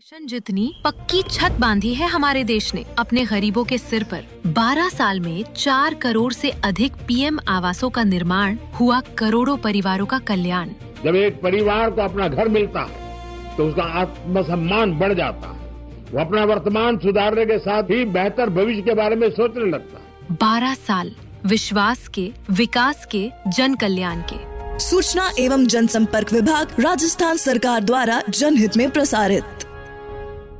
Pension जितनी पक्की छत बांधी है हमारे देश ने अपने गरीबों के सिर पर। 12 साल में 4 करोड़ से अधिक पीएम आवासों का निर्माण हुआ, करोड़ों परिवारों का कल्याण। जब एक परिवार को अपना घर मिलता है तो उसका आत्मसम्मान बढ़ जाता है। वो अपना वर्तमान सुधारने के साथ ही बेहतर भविष्य के बारे में सोचने लगता है। 12 साल विश्वास के, विकास के, जन कल्याण के। सूचना एवं जनसंपर्क विभाग, राजस्थान सरकार द्वारा जनहित में प्रसारित।